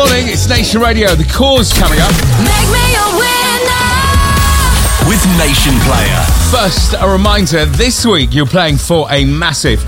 morning, it's Nation Radio. The Cause coming up. Make me a winner with Nation Player. First, a reminder, this week you're playing for a massive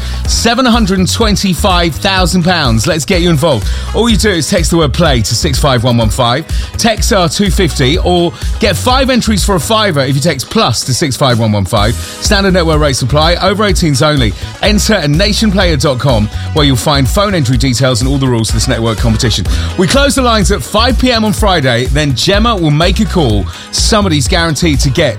£725,000. Let's get you involved. All you do is text the word play to 65115, text R250, or get 5 entries for a fiver if you text plus to 65115. Standard network rates apply, over 18s only. Enter at nationplayer.com where you'll find phone entry details and all the rules of this network competition. We close the lines at 5 p.m. on Friday, then Gemma will make a call. Somebody's guaranteed to get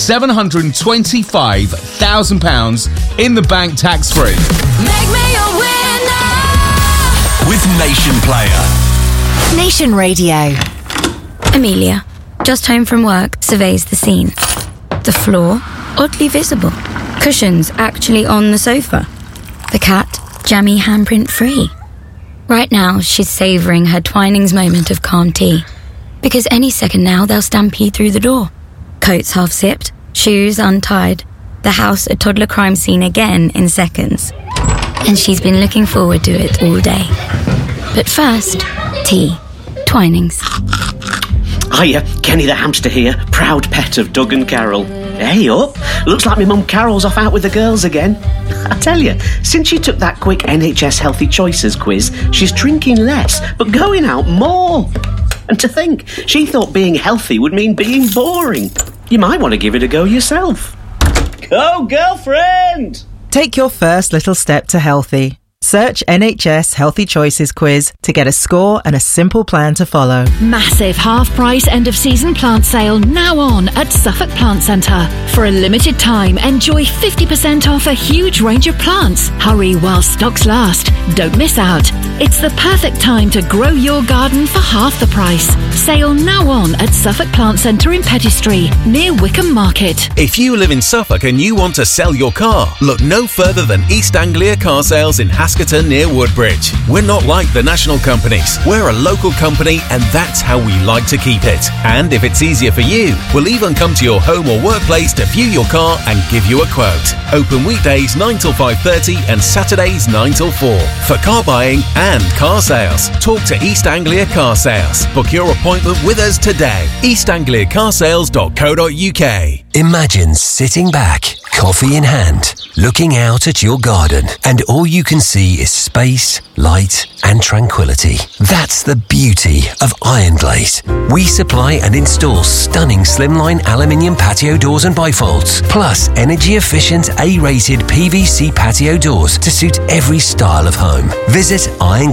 £725,000 in the bank tax-free. Make me a winner with Nation Player. Nation Radio. Amelia, just home from work, surveys the scene. The floor, oddly visible. Cushions actually on the sofa. The cat, jammy handprint free. Right now, she's savouring her Twinings moment of calm tea. Because any second now, they'll stampede through the door. Coats half zipped, shoes untied. The house a toddler crime scene again in seconds. And she's been looking forward to it all day. But first, tea. Twinings. Hiya, Kenny the hamster here, proud pet of Doug and Carol. Hey up, looks like my mum Carol's off out with the girls again. I tell you, since she took that quick NHS Healthy Choices quiz, she's drinking less, but going out more. And to think, she thought being healthy would mean being boring. You might want to give it a go yourself. Go, girlfriend! Take your first little step to healthy. Search NHS Healthy Choices quiz to get a score and a simple plan to follow. Massive half-price end-of-season plant sale now on at Suffolk Plant Centre. For a limited time, enjoy 50% off a huge range of plants. Hurry while stocks last. Don't miss out. It's the perfect time to grow your garden for half the price. Sale now on at Suffolk Plant Centre in Pettistry, near Wickham Market. If you live in Suffolk and you want to sell your car, look no further than East Anglia Car Sales in Haskerton near Woodbridge. We're not like the national companies. We're a local company and that's how we like to keep it. And if it's easier for you, we'll even come to your home or workplace to view your car and give you a quote. Open weekdays 9 till 5:30 and Saturdays 9 till 4. For car buying and car sales, talk to East Anglia Car Sales. Book your appointment with us today. eastangliacarsales.co.uk. Imagine sitting back, coffee in hand, looking out at your garden, and all you can see is space, light, and tranquility. That's the beauty of Iron Glaze. We supply and install stunning slimline aluminium patio doors and bifolds, plus energy-efficient A-rated PVC patio doors to suit every style of home. Visit Iron